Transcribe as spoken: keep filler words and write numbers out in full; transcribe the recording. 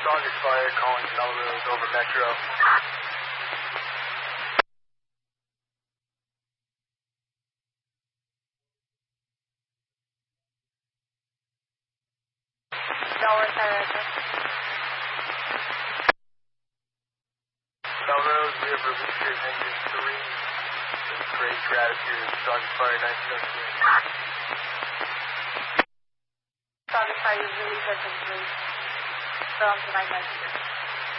August Fire calling Melrose over Metro. Melrose Fire address. Melrose, we have released your engine three. With great gratitude. August Fire nineteen oh two. August Fire, you release engine three. From tonight nineteen oh two.